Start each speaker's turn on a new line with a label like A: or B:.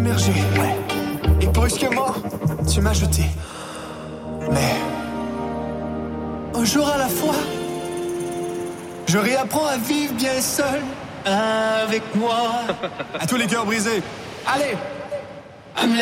A: émerger. Ouais. Et brusquement, tu m'as jeté. Mais un jour à la fois, je réapprends à vivre bien seul avec moi. À tous les cœurs brisés. Allez, I'm